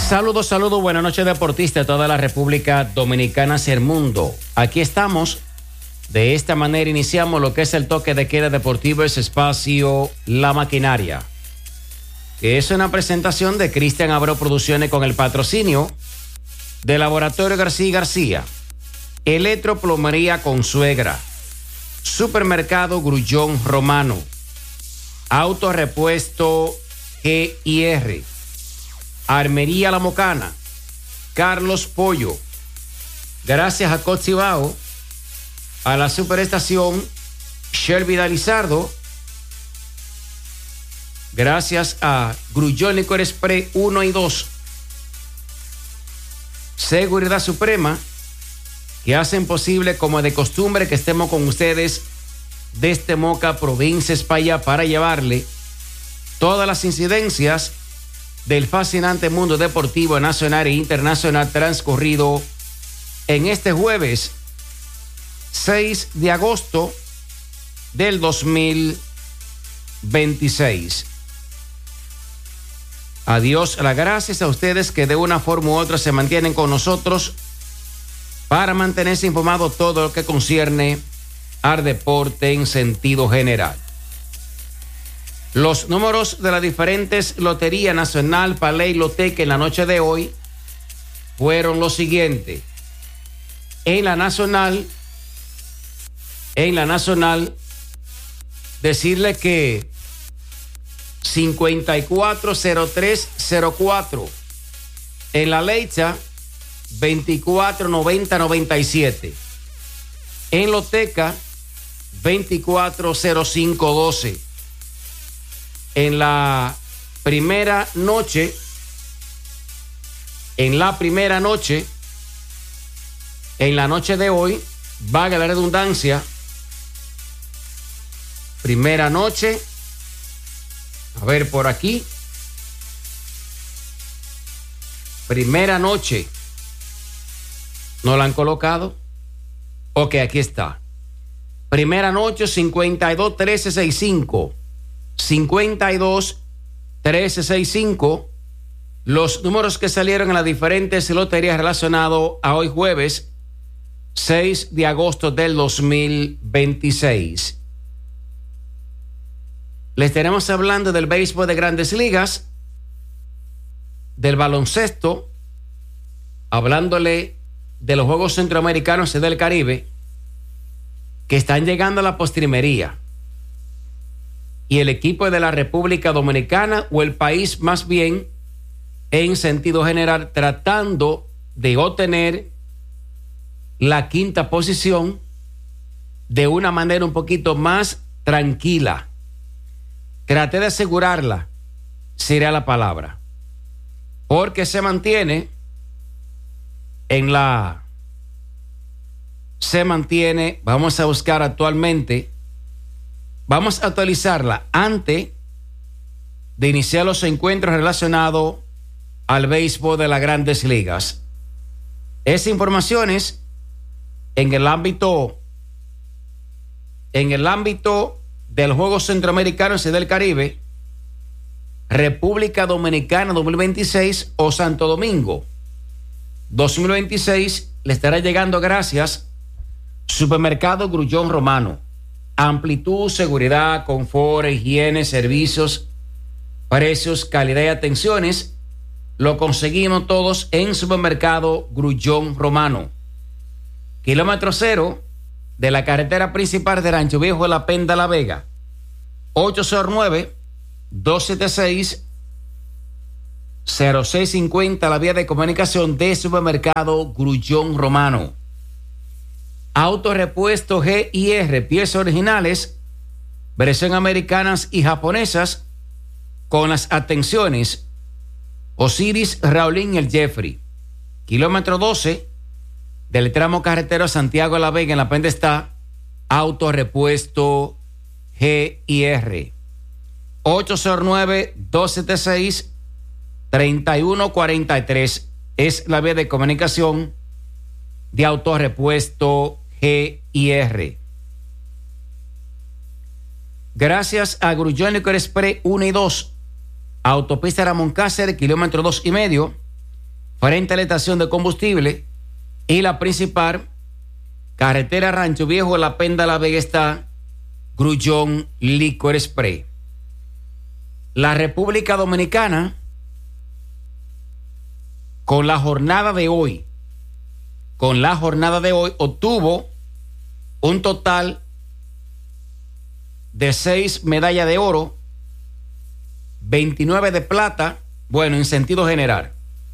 Saludos, buenas noches deportistas de toda la República Dominicana y el mundo. Aquí estamos. De esta manera iniciamos lo que es el toque de queda deportivo, ese espacio La Maquinaria, que es una presentación de Cristian Abreu Producciones con el patrocinio de Laboratorio García García, Electroplomería Consuegra, Supermercado Grullón Romano, Autorepuesto G&R, Armería La Mocana, Carlos Pollo, gracias a Cotzibao, a la Superestación Shelby Dalizardo, gracias a Grullón Licor Express 1 y 2, Seguridad Suprema, que hacen posible como de costumbre que estemos con ustedes desde Moca, provincia España, para llevarle todas las incidencias del fascinante mundo deportivo nacional e internacional transcurrido en este jueves 6 de agosto del 2026. Adiós, las gracias a ustedes que de una forma u otra se mantienen con nosotros para mantenerse informado todo lo que concierne al deporte en sentido general. Los números de las diferentes Lotería Nacional, Paley, Loteca en la noche de hoy fueron los siguientes. En la nacional, decirle que 540304. En la Lecha, 249097. En Loteca, 240512. En la primera noche, en la noche de hoy, valga la redundancia, primera noche, a ver por aquí, primera noche, ¿no la han colocado? Ok, aquí está. Primera noche, 521365. 521365. Los números que salieron en las diferentes loterías relacionados a hoy jueves 6 de agosto del 2026. Les estaremos hablando del béisbol de Grandes Ligas, del baloncesto, hablándole de los Juegos Centroamericanos y del Caribe, que están llegando a la postrimería. Y el equipo de la República Dominicana, o el país más bien, en sentido general, tratando de obtener la quinta posición de una manera un poquito más tranquila. Traté de asegurarla, sería la palabra, porque se mantiene, vamos a buscar actualmente, vamos a actualizarla antes de iniciar los encuentros relacionados al béisbol de las Grandes Ligas. Esas informaciones en el ámbito de los Juegos Centroamericanos y del Caribe, República Dominicana 2026 o Santo Domingo 2026, le estará llegando gracias Supermercado Grullón Romano. Amplitud, seguridad, confort, higiene, servicios, precios, calidad y atenciones, lo conseguimos todos en Supermercado Grullón Romano. Kilómetro cero de la carretera principal de Rancho Viejo de La Penda, La Vega. 809-276-0650, la vía de comunicación de Supermercado Grullón Romano. Autorepuesto G&R, piezas originales, versión americanas y japonesas, con las atenciones Osiris, Raulín y el Jeffrey. Kilómetro 12 del tramo carretero Santiago de La Vega, en La Penda está Autorepuesto G&R. 809-276-3143 es la vía de comunicación de Autorepuesto G&R. Gracias a Grullón Licor Express 1 y 2, autopista Ramón Cáceres, kilómetro 2,5, frente a la estación de combustible, y la principal, carretera Rancho Viejo, La Penda, La Vega, está Grullón Licor Spray. La República Dominicana, con la jornada de hoy, obtuvo un total de 6 medallas de oro, 29 de plata, bueno, en sentido general,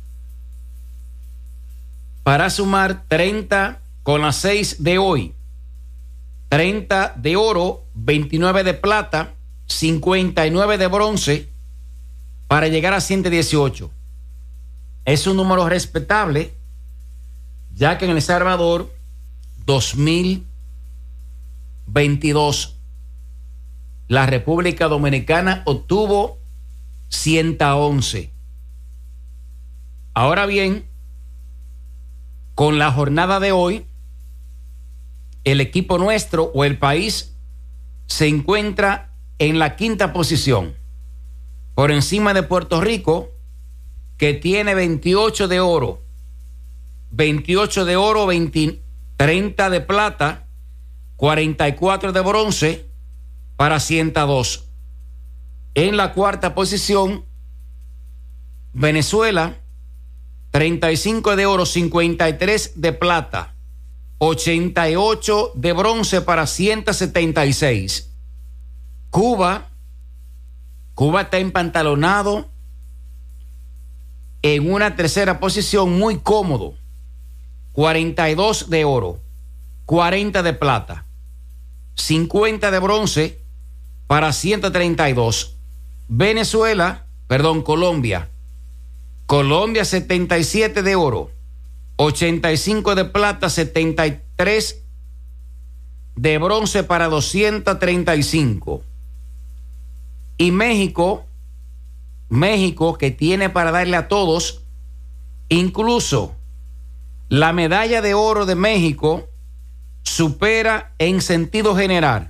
para sumar 30 con las 6 de hoy, 30 de oro, 29 de plata, 59 de bronce, para llegar a 118. Es un número respetable, ya que en El Salvador 2022 la República Dominicana obtuvo 111. Ahora bien, con la jornada de hoy, el equipo nuestro o el país se encuentra en la 5ª posición, por encima de Puerto Rico, que tiene 28 de oro, 30 de plata, 44 de bronce, para 102. En la 4ª posición, Venezuela, 35 de oro, 53 de plata, 88 de bronce, para 176. Cuba está empantalonado en una 3ª posición, muy cómodo, 42 de oro, 40 de plata, 50 de bronce, para 132. Colombia 77 de oro, 85 de plata, 73 de bronce, para 235. Y México, que tiene para darle a todos, incluso la medalla de oro de México supera en sentido general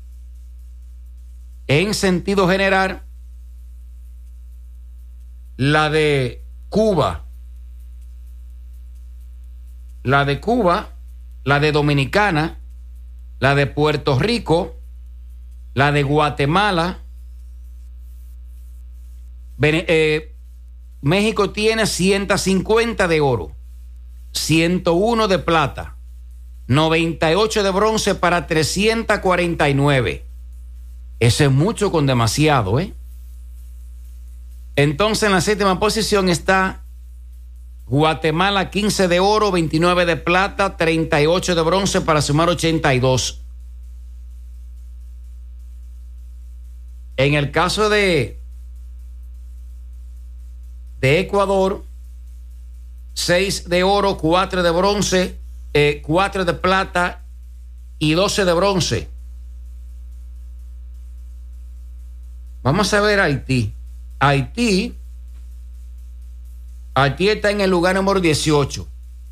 la de Cuba, la de Dominicana, la de Puerto Rico, la de Guatemala. México tiene 150 de oro, 101 de plata, 98 de bronce, para 349. Eso es mucho con demasiado, Entonces, en la 7ª posición está Guatemala, 15 de oro, 29 de plata, 38 de bronce, para sumar 82. En el caso de Ecuador, 6 de oro, 4 de bronce, 4 de plata y 12 de bronce. Vamos a ver Haití. Haití está en el lugar número 18.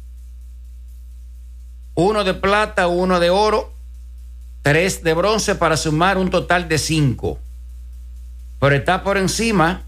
1 de plata, 1 de oro, 3 de bronce, para sumar un total de 5. Pero está por encima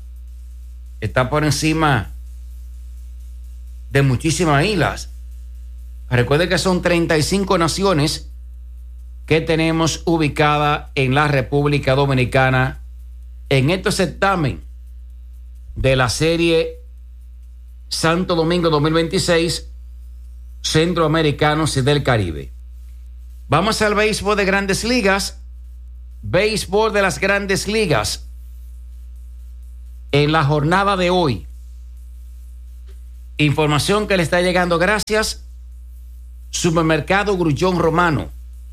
de muchísimas islas. Recuerde que son 35 naciones que tenemos ubicada en la República Dominicana en este certamen de la serie Santo Domingo 2026, Centroamericanos y del Caribe. Vamos al béisbol de Grandes Ligas. Béisbol de las Grandes Ligas. En la jornada de hoy, información que le está llegando gracias Supermercado Grullón Romano.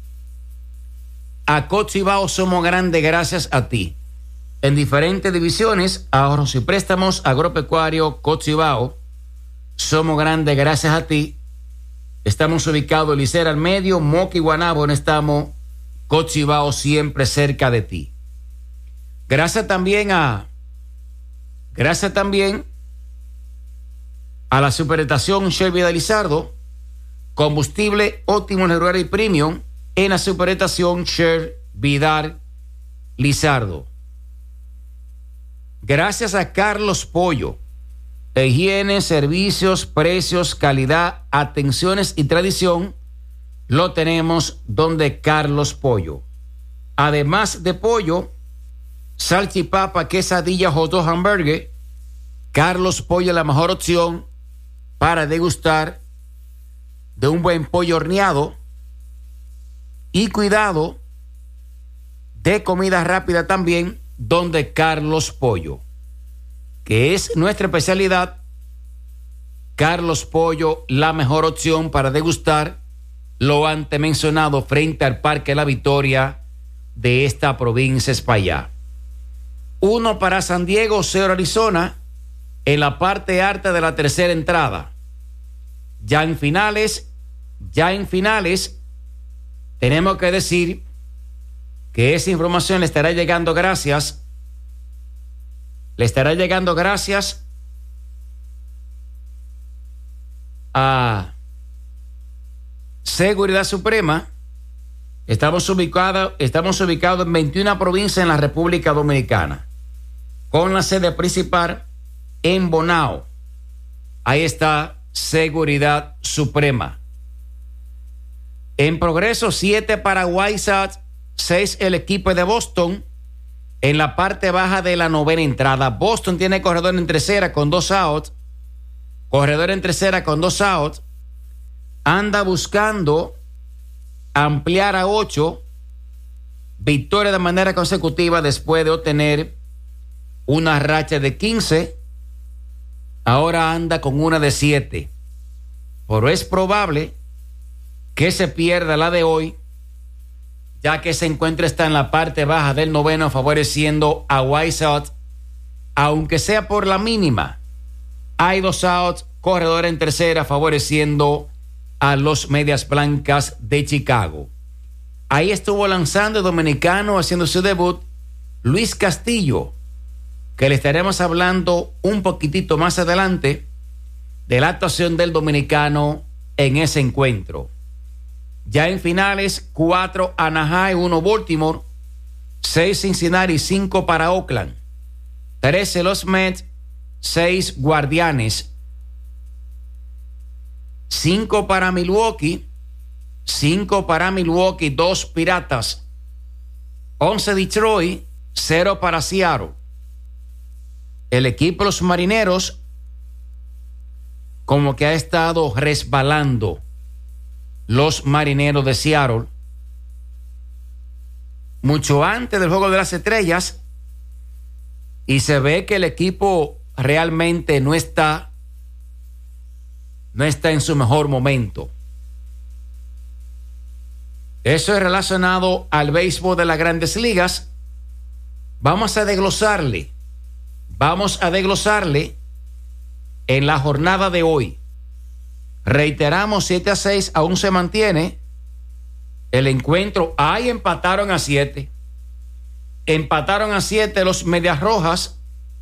A Cochibao somos grandes gracias a ti. En diferentes divisiones, ahorros y préstamos, agropecuario, Cochibao, somos grandes gracias a ti. Estamos ubicados en Licera al medio, Moca y Guaynabo, estamos, Cochibao siempre cerca de ti. Gracias también a la superestación Shell Vidal Lizardo, combustible óptimo, regular y premium en la superestación Shell Vidal Lizardo. Gracias a Carlos Pollo, higiene, servicios, precios, calidad, atenciones y tradición, lo tenemos donde Carlos Pollo. Además de pollo, salchipapa, quesadilla, hot dog, hamburger, Carlos Pollo es la mejor opción para degustar de un buen pollo horneado. Y cuidado, de comida rápida también, donde Carlos Pollo, que es nuestra especialidad. Carlos Pollo, la mejor opción para degustar lo antes mencionado frente al Parque La Victoria de esta provincia Espaillá. 1 para San Diego, 0 Arizona, en la parte alta de la tercera entrada. Ya en finales, tenemos que decir que esa información le estará llegando gracias a Seguridad Suprema. Estamos ubicados en 21 provincias en la República Dominicana, con la sede principal en Bonao. Ahí está Seguridad Suprema. En progreso, 7 para White Sox, 6 el equipo de Boston. En la parte baja de la novena entrada, Boston tiene corredor en tercera con 2 outs. Anda buscando ampliar a 8 victorias de manera consecutiva después de obtener una racha de 15. Ahora anda con una de 7. Pero es probable que se pierda la de hoy, ya que ese encuentro está en la parte baja del noveno, favoreciendo a White Sox, aunque sea por la mínima. Hay 2 outs, corredor en tercera, favoreciendo a los Medias Blancas de Chicago. Ahí estuvo lanzando el dominicano, haciendo su debut, Luis Castillo, que le estaremos hablando un poquitito más adelante de la actuación del dominicano en ese encuentro. Ya en finales, 4 Anaheim, 1 Baltimore, 6 Cincinnati, 5 para Oakland, 13 los Mets, 6 Guardianes, 5 para Milwaukee, 2 Piratas, 11 Detroit, 0 para Seattle. El equipo de los Marineros como que ha estado resbalando. Los Marineros de Seattle, mucho antes del Juego de las Estrellas, y se ve que el equipo realmente no está en su mejor momento. Eso es relacionado al béisbol de las Grandes Ligas. Vamos a desglosarle en la jornada de hoy. Reiteramos, 7-6 aún se mantiene el encuentro. Ahí empataron a 7 los Medias Rojas.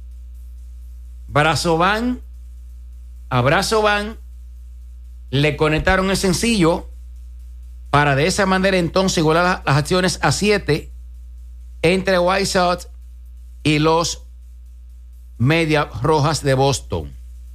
A Brazo Van le conectaron el sencillo para de esa manera entonces igualar las acciones a 7 entre White Sox y los Medias Rojas de Boston.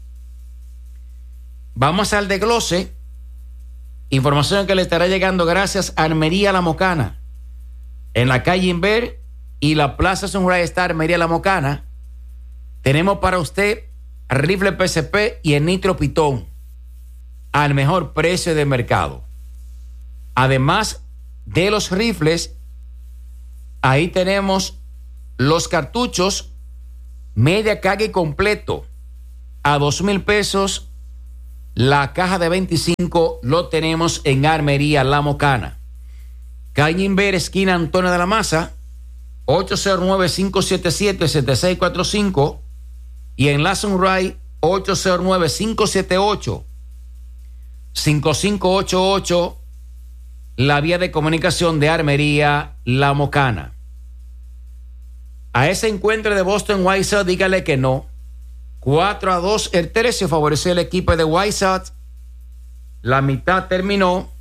Vamos al desglose. Información que le estará llegando gracias a Armería La Mocana. En la calle Inver y la Plaza Sunrise está Armería La Mocana. Tenemos para usted rifle PCP y el nitro Pitón al mejor precio de mercado. Además de los rifles, ahí tenemos los cartuchos media caja completo a $2,000. La caja de 25 lo tenemos en Armería La Mocana. Calle Inver, esquina Antonio de la Maza, 809-577-7645, y en la Sunrise 809-578-5588, la vía de comunicación de Armería La Mocana. A ese encuentro de Boston White Sox, dígale que no. 4-2 el tercio, favoreció el equipo de White Sox. La mitad terminó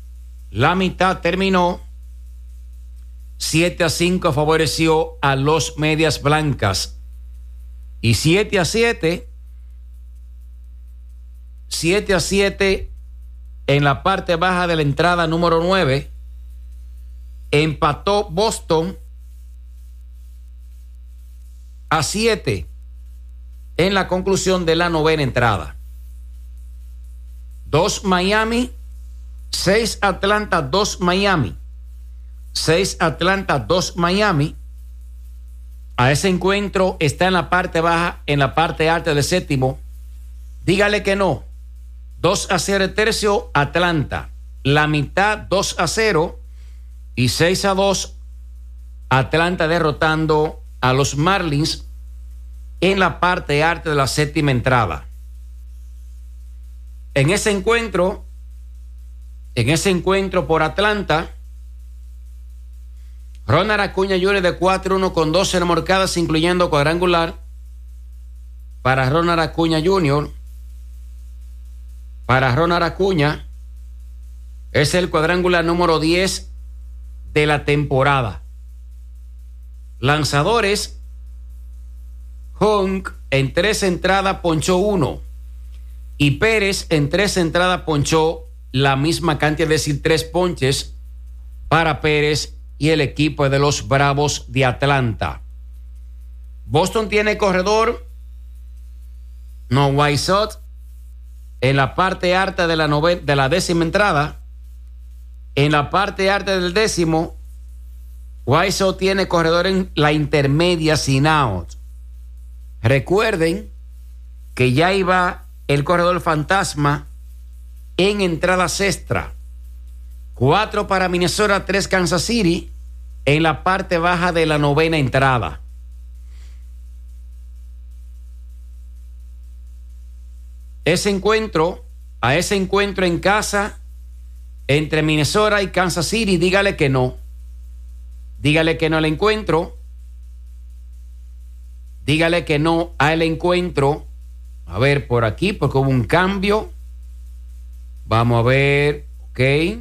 7-5 favoreció a los Medias Blancas. Y 7-7 7-7 en la parte baja de la entrada número 9. Empató Boston a 7 en la conclusión de la novena entrada. 2 Miami, 6 Atlanta, 2 Miami. 6 Atlanta, 2 Miami. A ese encuentro está en la parte baja, en la parte alta del séptimo. Dígale que no. 2-0 el tercio, Atlanta. La mitad, 2-0. Y 6-2, Atlanta derrotando a los Marlins en la parte alta de la séptima entrada. En ese encuentro por Atlanta, Ronald Acuña Jr. de 4-1 con 12 remolcadas, incluyendo cuadrangular para Ronald Acuña Jr. Para Ronald Acuña es el cuadrangular número 10 de la temporada. Lanzadores, Honk en 3 entradas ponchó 1 y Pérez en 3 entradas ponchó la misma cantidad, es decir, 3 ponches para Pérez y el equipo de los Bravos de Atlanta. Boston tiene corredor, no White Sox, en la parte alta de la décima entrada. En la parte alta del décimo, White Sox tiene corredor en la intermedia sin out. Recuerden que ya iba el corredor fantasma en entradas extra. 4 para Minnesota, 3 Kansas City en la parte baja de la novena entrada. A ese encuentro en casa entre Minnesota y Kansas City, dígale que no. Dígale que no al encuentro. Dígale que no al encuentro. A ver, por aquí, porque hubo un cambio. Vamos a ver, ok.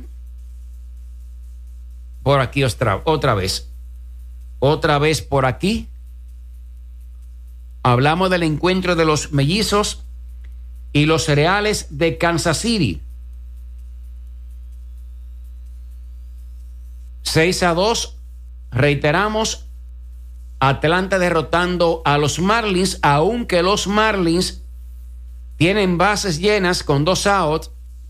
Por aquí otra vez. Otra vez por aquí. Hablamos del encuentro de los Mellizos y los Reales de Kansas City. 6-2. Reiteramos, Atlanta derrotando a los Marlins, aunque los Marlins tienen bases llenas con 2 outs.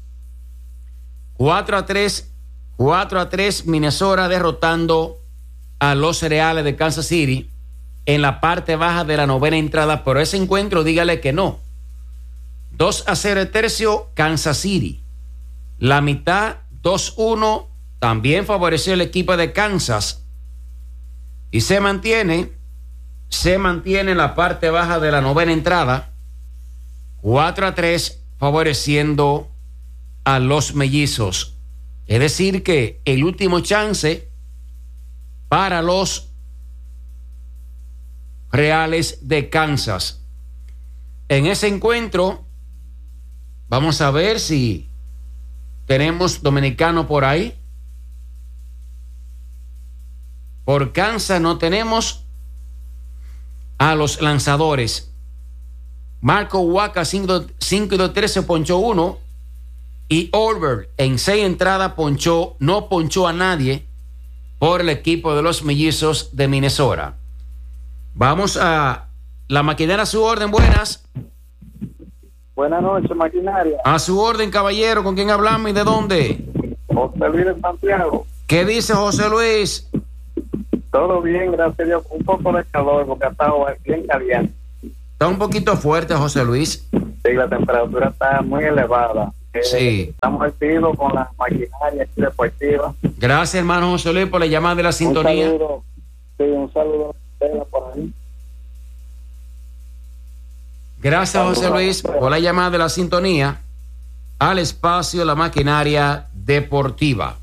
4-3 Minnesota derrotando a los Reales de Kansas City en la parte baja de la novena entrada. Por ese encuentro, dígale que no. 2-0 el tercio, Kansas City. La mitad, 2-1, también favoreció el equipo de Kansas. Y se mantiene en la parte baja de la novena entrada. 4-3 favoreciendo a los Mellizos. Es decir que el último chance para los Reales de Kansas. En ese encuentro vamos a ver si tenemos dominicano por ahí. Por Kansas no tenemos a los lanzadores. Marco Waka 5-2-3 se ponchó 1 y Olver en 6 entradas no ponchó a nadie por el equipo de los Mellizos de Minnesota. Vamos a la maquinaria a su orden. Buenas. Buenas noches, maquinaria. A su orden, caballero. ¿Con quién hablamos y de dónde? José Luis de Santiago. ¿Qué dice José Luis? Todo bien, gracias a Dios. Un poco de calor porque ha estado bien caliente. Está un poquito fuerte, José Luis. Sí, la temperatura está muy elevada. Sí. Estamos activos con la maquinaria aquí deportiva. Gracias, hermano José Luis, por la llamada de la sintonía. Un saludo por ahí. Gracias, José Luis, por la llamada de la sintonía al espacio La Maquinaria Deportiva.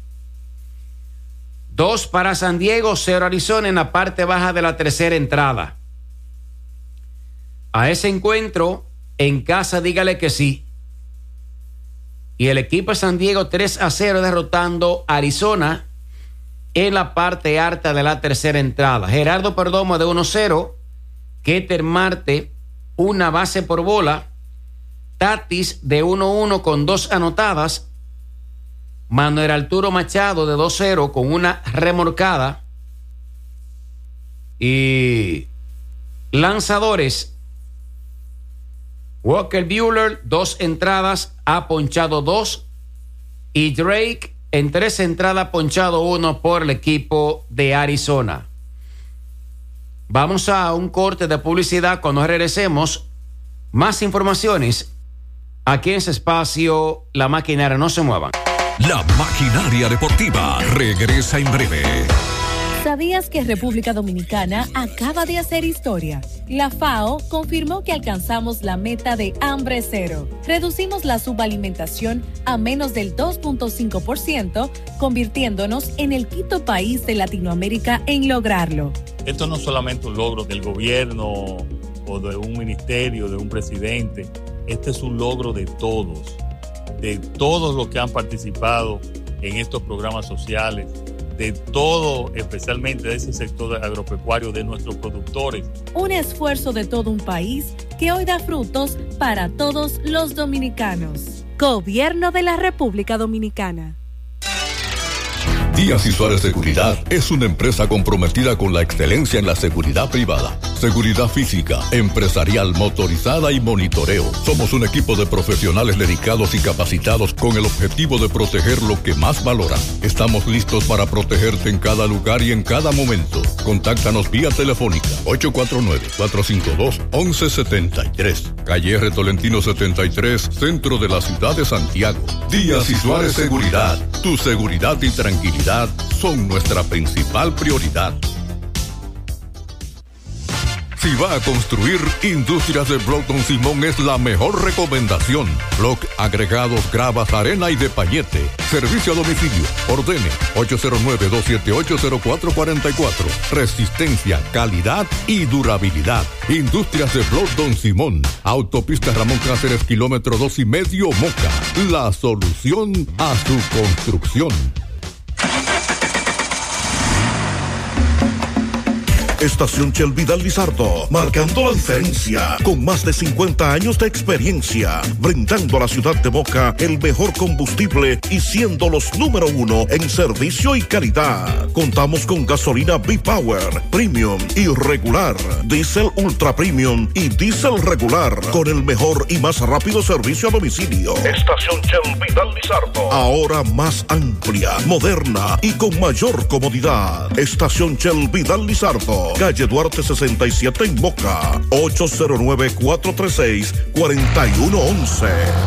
2 para San Diego, 0 Arizona en la parte baja de la tercera entrada. A ese encuentro, en casa, dígale que sí. Y el equipo de San Diego 3-0 derrotando a Arizona en la parte alta de la tercera entrada. Gerardo Perdomo de 1-0. Keter Marte, una base por bola. Tatis de 1-1 con 2 anotadas. Manuel Arturo Machado de 2-0 con una remolcada. Y lanzadores, Walker Buehler, 2 entradas, ha ponchado 2. Y Drake en 3 entradas, ponchado 1 por el equipo de Arizona. Vamos a un corte de publicidad. Cuando regresemos, más informaciones aquí en ese espacio, La Maquinaria. No se muevan. La Maquinaria Deportiva regresa en breve. ¿Sabías que República Dominicana acaba de hacer historia? La FAO confirmó que alcanzamos la meta de hambre cero. Reducimos la subalimentación a menos del 2.5%, convirtiéndonos en el quinto país de Latinoamérica en lograrlo. Esto no es solamente un logro del gobierno o de un ministerio, de un presidente. Este es un logro de todos los que han participado en estos programas sociales, de todo, especialmente de ese sector agropecuario, de nuestros productores. Un esfuerzo de todo un país que hoy da frutos para todos los dominicanos. Gobierno de la República Dominicana. Díaz y Suárez Seguridad es una empresa comprometida con la excelencia en la seguridad privada, seguridad física, empresarial, motorizada y monitoreo. Somos un equipo de profesionales dedicados y capacitados con el objetivo de proteger lo que más valoran. Estamos listos para protegerte en cada lugar y en cada momento. Contáctanos vía telefónica 849-452-1173. Calle R. Tolentino 73, centro de la ciudad de Santiago. Díaz y Suárez Seguridad. Tu seguridad y tranquilidad son nuestra principal prioridad. Si va a construir, Industrias de Block Don Simón es la mejor recomendación. Block, agregados, gravas, arena y de pañete. Servicio a domicilio. Ordene 809-278-0444. Resistencia, calidad y durabilidad. Industrias de Block Don Simón. Autopista Ramón Cáceres, kilómetro 2,5, Moca. La solución a su construcción. Estación Shell Vidal Lizardo, marcando la diferencia, con más de 50 años de experiencia, brindando a la ciudad de Moca el mejor combustible y siendo los número 1 en servicio y calidad. Contamos con gasolina B-Power, Premium y regular, Diesel Ultra Premium y Diesel regular, con el mejor y más rápido servicio a domicilio. Estación Shell Vidal Lizardo, ahora más amplia, moderna y con mayor comodidad. Estación Shell Vidal Lizardo, calle Duarte 67 en Moca, 809-436-4111.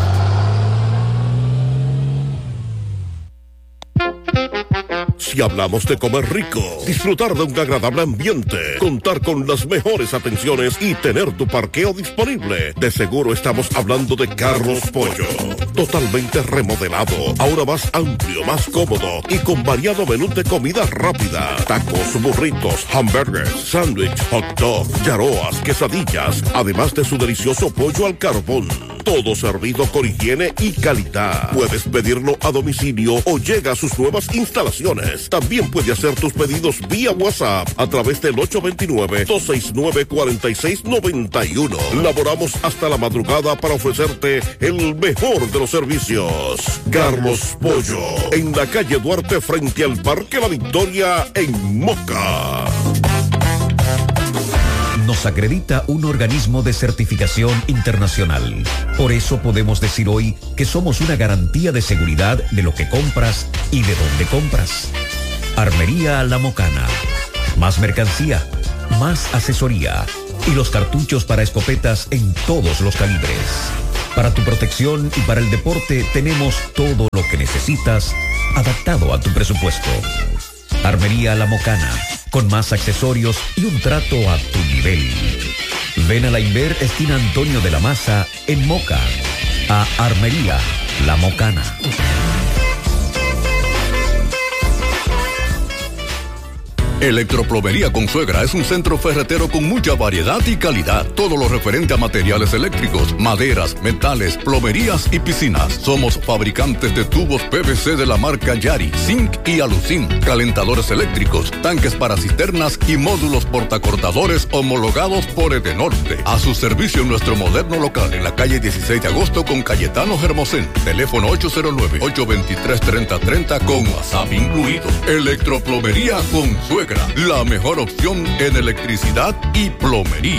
Si hablamos de comer rico, disfrutar de un agradable ambiente, contar con las mejores atenciones y tener tu parqueo disponible, de seguro estamos hablando de Carlos Pollo. Totalmente remodelado, ahora más amplio, más cómodo y con variado menú de comida rápida. Tacos, burritos, hamburgers, sándwich, hot dog, yaroas, quesadillas, además de su delicioso pollo al carbón. Todo servido con higiene y calidad. Puedes pedirlo a domicilio o llega a sus nuevas instalaciones. También puede hacer tus pedidos vía WhatsApp a través del 829-269-4691. Laboramos hasta la madrugada para ofrecerte el mejor de los servicios. Carlos Pollo, en la calle Duarte frente al Parque La Victoria en Moca. Nos acredita un organismo de certificación internacional. Por eso podemos decir hoy que somos una garantía de seguridad de lo que compras y de dónde compras. Armería La Mocana. Más mercancía, más asesoría y los cartuchos para escopetas en todos los calibres. Para tu protección y para el deporte tenemos todo lo que necesitas adaptado a tu presupuesto. Armería La Mocana, con más accesorios y un trato a tu nivel. Ven a la Inver, esquina Antonio de la Maza, en Moca. A Armería La Mocana. Electroplomería Consuegra es un centro ferretero con mucha variedad y calidad. Todo lo referente a materiales eléctricos, maderas, metales, plomerías y piscinas. Somos fabricantes de tubos PVC de la marca Yari, Zinc y Alucin, calentadores eléctricos, tanques para cisternas y módulos portacortadores homologados por Edenorte. A su servicio en nuestro moderno local en la calle 16 de agosto con Cayetano Hermosén. Teléfono 809-823-3030 con WhatsApp incluido. Electroplomería Consuegra, la mejor opción en electricidad y plomería.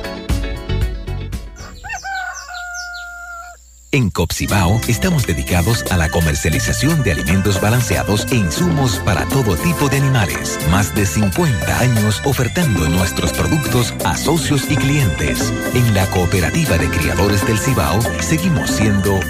En Copcibao estamos dedicados a la comercialización de alimentos balanceados e insumos para todo tipo de animales. Más de 50 años ofertando nuestros productos a socios y clientes. En la Cooperativa de Criadores del Cibao seguimos siendo